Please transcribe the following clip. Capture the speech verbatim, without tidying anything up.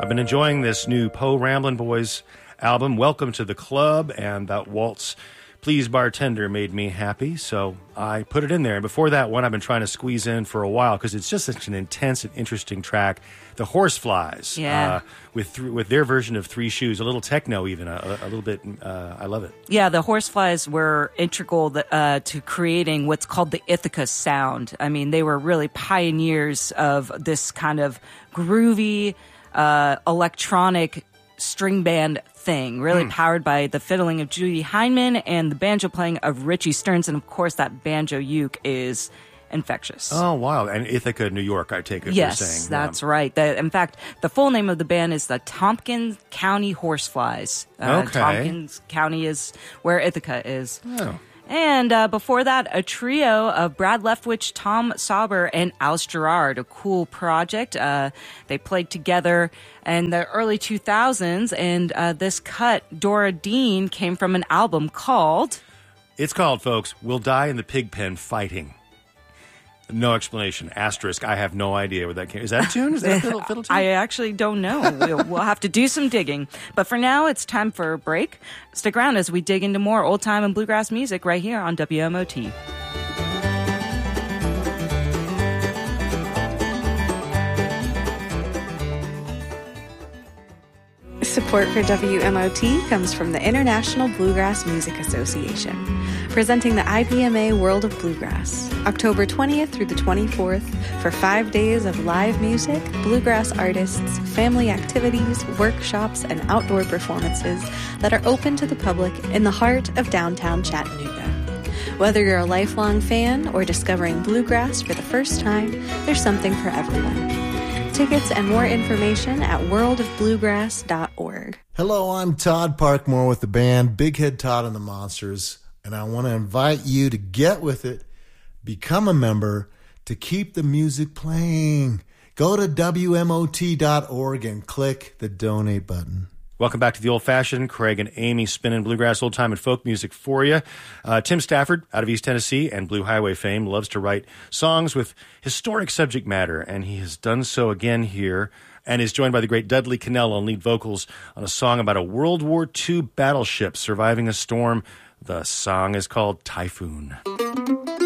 I've been enjoying this new Poe Ramblin' Boys album, Welcome to the Club, and that waltz, Please Bartender, made me happy, so I put it in there. And before that one, I've been trying to squeeze in for a while because it's just such an intense and interesting track. The Horseflies, yeah. uh, with th- with their version of Three Shoes, a little techno even, a, a little bit, uh, I love it. Yeah, the Horseflies were integral uh, to creating what's called the Ithaca sound. I mean, they were really pioneers of this kind of groovy, uh, electronic string band thing, really mm. powered by the fiddling of Judy Heinman and the banjo playing of Richie Stearns. And of course, that banjo uke is infectious. Oh, wow. And Ithaca, New York, I take it yes, you're saying. that's yeah. right. The, in fact, the full name of the band is the Tompkins County Horseflies. Uh, okay. Tompkins County is where Ithaca is. Oh. And uh, before that, a trio of Brad Leftwich, Tom Sauber, and Alice Gerard, a cool project. Uh, they played together in the early two thousands, and uh, this cut, Dora Dean, came from an album called... It's called, folks, We'll Die in the Pigpen Fighting. No explanation. Asterisk. I have no idea where that came. Is that a tune? Is that a fiddle, fiddle tune? I actually don't know. We'll, we'll have to do some digging. But for now, it's time for a break. Stick around as we dig into more old-time and bluegrass music right here on W M O T. Support for W M O T comes from the International Bluegrass Music Association, presenting the I B M A World of Bluegrass, October twentieth through the twenty-fourth, for five days of live music, bluegrass artists, family activities, workshops, and outdoor performances that are open to the public in the heart of downtown Chattanooga. Whether you're a lifelong fan or discovering bluegrass for the first time, there's something for everyone. Tickets and more information at world of bluegrass dot org. Hello, I'm Todd Parkmore with the band Big Head Todd and the Monsters, and I want to invite you to get with it, become a member, to keep the music playing. Go to W M O T dot org and click the donate button. Welcome back to the old-fashioned. Craig and Amy spinning bluegrass, old-time, and folk music for you. Uh, Tim Stafford, out of East Tennessee and Blue Highway fame, loves to write songs with historic subject matter, and he has done so again here and is joined by the great Dudley Cannell on lead vocals on a song about a World War Two battleship surviving a storm. The song is called Typhoon.